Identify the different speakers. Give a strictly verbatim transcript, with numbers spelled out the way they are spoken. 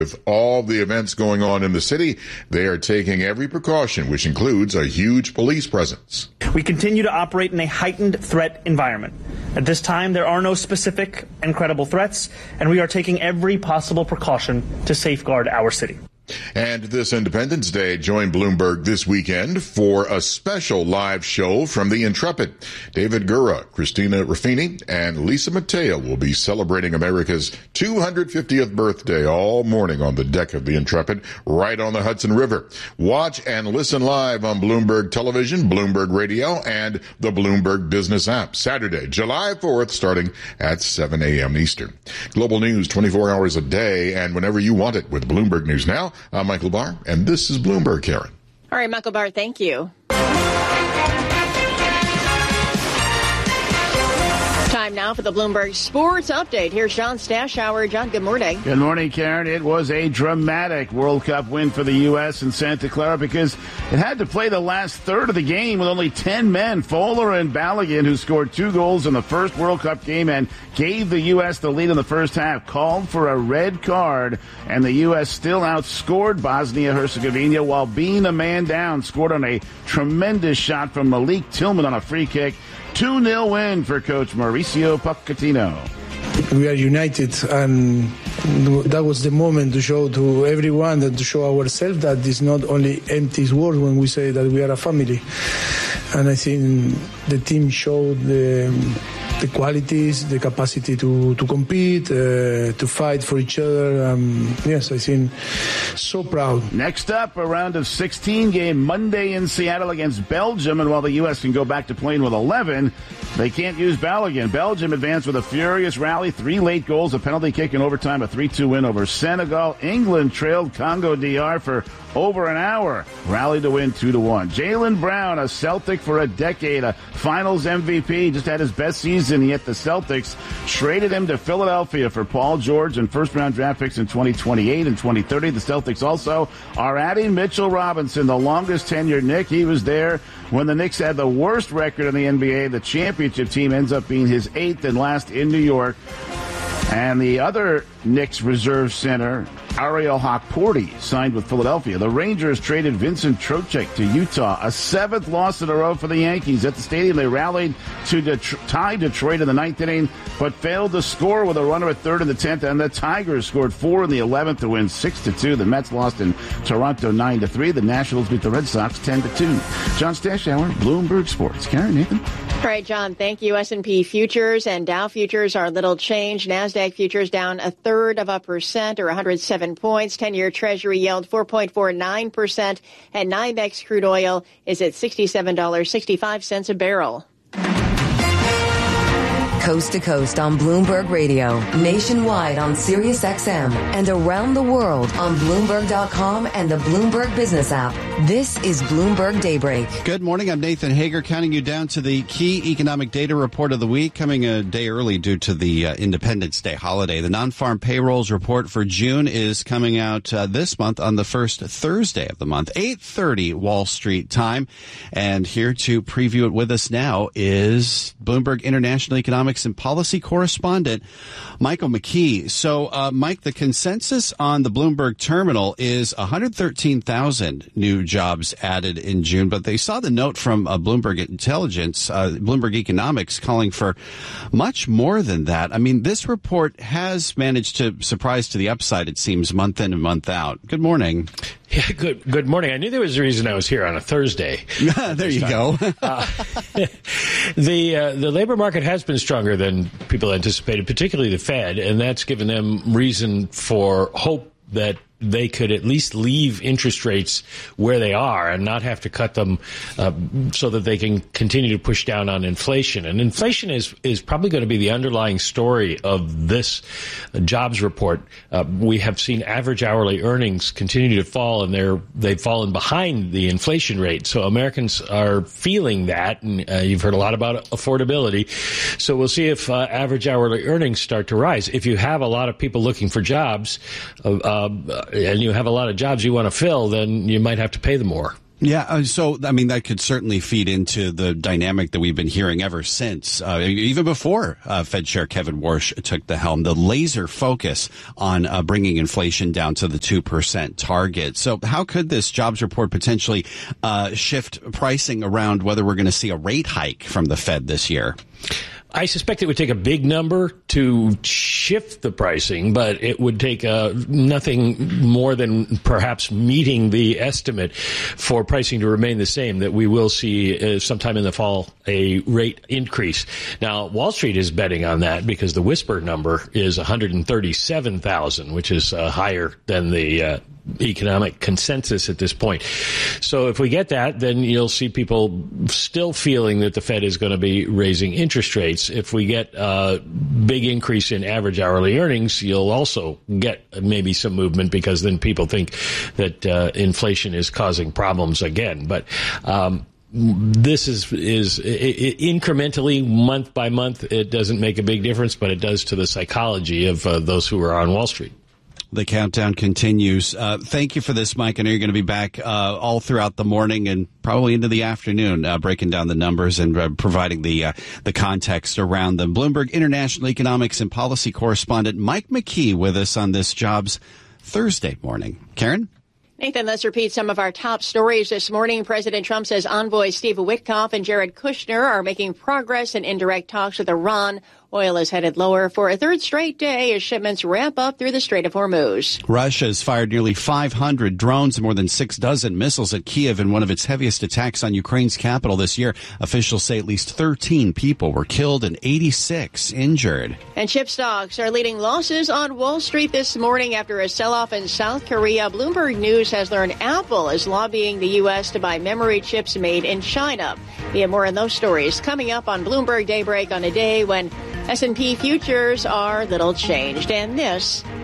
Speaker 1: With all the events going on in the city, they are taking every precaution, which includes a huge police presence.
Speaker 2: We continue to operate in a heightened threat environment. At this time, there are no specific and credible threats, and we are taking every possible precaution to safeguard our city.
Speaker 1: And this Independence Day, join Bloomberg this weekend for a special live show from the Intrepid. David Gura, Christina Ruffini, and Lisa Mateo will be celebrating America's two hundred fiftieth birthday all morning on the deck of the Intrepid, right on the Hudson River. Watch and listen live on Bloomberg Television, Bloomberg Radio, and the Bloomberg Business app. Saturday, July fourth, starting at seven a.m. Eastern. Global news twenty-four hours a day and whenever you want it with Bloomberg News Now. I'm Michael Barr, and this is Bloomberg, Karen.
Speaker 3: All right, Michael Barr, thank you. Time now for the Bloomberg Sports Update. Here's John Stashower. John, good morning.
Speaker 4: Good morning, Karen. It was a dramatic World Cup win for the U S in Santa Clara because it had to play the last third of the game with only ten men. Fowler and Balogun, who scored two goals in the first World Cup game and gave the U S the lead in the first half, called for a red card, and the U S still outscored Bosnia-Herzegovina while being a man down, scored on a tremendous shot from Malik Tillman on a free kick. two nil win for Coach Mauricio Pochettino.
Speaker 5: We are united, and that was the moment to show to everyone and to show ourselves that it's not only empty words when we say that we are a family. And I think the team showed the, the qualities, the capacity to, to compete, uh, to fight for each other. Um, yes, I think so proud.
Speaker 4: Next up, a round of sixteen game Monday in Seattle against Belgium. And while the U S can go back to playing with eleven, they can't use Balogun. Belgium advanced with a furious rally, three late goals, a penalty kick in overtime, a three two win over Senegal. England trailed Congo D R for over an hour, rallied to win two to one. Jaylen Brown, a Celtic for a decade, a Finals M V P, just had his best season yet. The Celtics traded him to Philadelphia for Paul George and first-round draft picks in twenty twenty-eight and twenty thirty. The Celtics also are adding Mitchell Robinson, the longest tenured Knick. He was there when the Knicks had the worst record in the N B A. The championship team ends up being his eighth and last in New York. And the other Knicks reserve center, Ariel Hawkporty, signed with Philadelphia. The Rangers traded Vincent Trocheck to Utah, a seventh loss in a row for the Yankees. At the stadium, they rallied to det- tie Detroit in the ninth inning, but failed to score with a runner at third in the tenth. And the Tigers scored four in the eleventh to win six to two. The Mets lost in Toronto nine to three. The Nationals beat the Red Sox ten to two. John Stashower, Bloomberg Sports. Karen, Nathan.
Speaker 3: All right, John, thank you. S and P futures and Dow futures are little change. NASDAQ futures down a third of a percent or one hundred seven points. ten-year Treasury yield four point four nine percent. And NYMEX crude oil is at sixty-seven dollars and sixty-five cents a barrel.
Speaker 6: Coast to coast on Bloomberg Radio, nationwide on Sirius X M, and around the world on Bloomberg dot com and the Bloomberg Business app. This is Bloomberg Daybreak.
Speaker 7: Good morning. I'm Nathan Hager, counting you down to the key economic data report of the week, coming a day early due to the uh, Independence Day holiday. The non-farm payrolls report for June is coming out uh, this month on the first Thursday of the month, eight thirty Wall Street time. And here to preview it with us now is Bloomberg International Economics and Policy correspondent Michael McKee. So, uh, Mike, the consensus on the Bloomberg terminal is one hundred thirteen thousand new jobs added in June, but they saw the note from uh, Bloomberg Intelligence, uh, Bloomberg Economics, calling for much more than that. I mean, this report has managed to surprise to the upside, it seems, month in and month out. Good morning.
Speaker 8: Yeah, good good morning. I knew there was a reason I was here on a Thursday.
Speaker 7: There you go.
Speaker 8: uh, the uh, the labor market has been stronger than people anticipated, particularly the Fed, and that's given them reason for hope that they could at least leave interest rates where they are and not have to cut them uh, so that they can continue to push down on inflation. And inflation is, is probably going to be the underlying story of this jobs report. Uh, we have seen average hourly earnings continue to fall, and they're, they've fallen behind the inflation rate. So Americans are feeling that, and uh, you've heard a lot about affordability. So we'll see if uh, average hourly earnings start to rise. If you have a lot of people looking for jobs, uh, uh, and you have a lot of jobs you want to fill, then you might have to pay them more.
Speaker 7: Yeah, uh, so, I mean, that could certainly feed into the dynamic that we've been hearing ever since, uh, even before uh, Fed Chair Kevin Warsh took the helm, the laser focus on uh, bringing inflation down to the two percent target. So how could this jobs report potentially uh, shift pricing around whether we're going to see a rate hike from the Fed this year?
Speaker 8: I suspect it would take a big number to shift the pricing, but it would take uh, nothing more than perhaps meeting the estimate for pricing to remain the same, that we will see uh, sometime in the fall a rate increase. Now, Wall Street is betting on that because the whisper number is one hundred thirty-seven thousand, which is uh, higher than the uh, economic consensus at this point. So if we get that, then you'll see people still feeling that the Fed is going to be raising interest rates. If we get a big increase in average hourly earnings, you'll also get maybe some movement because then people think that uh, inflation is causing problems again. But um, this is is it, it, incrementally, month by month, it doesn't make a big difference, but it does to the psychology of uh, those who are on Wall Street.
Speaker 7: The countdown continues. Uh, thank you for this, Mike. I know you're going to be back uh, all throughout the morning and probably into the afternoon, uh, breaking down the numbers and uh, providing the uh, the context around them. Bloomberg International Economics and Policy Correspondent Mike McKee with us on this Jobs Thursday morning. Karen?
Speaker 3: Nathan, let's repeat some of our top stories this morning. President Trump says envoys Steve Witkoff and Jared Kushner are making progress in indirect talks with Iran. Oil is headed lower for a third straight day as shipments ramp up through the Strait of Hormuz.
Speaker 7: Russia has fired nearly five hundred drones and more than six dozen missiles at Kiev in one of its heaviest attacks on Ukraine's capital this year. Officials say at least thirteen people were killed and eighty-six injured.
Speaker 3: And chip stocks are leading losses on Wall Street this morning after a sell-off in South Korea. Bloomberg News has learned Apple is lobbying the U S to buy memory chips made in China. We have more on those stories coming up on Bloomberg Daybreak on a day when S and P futures are little changed. And this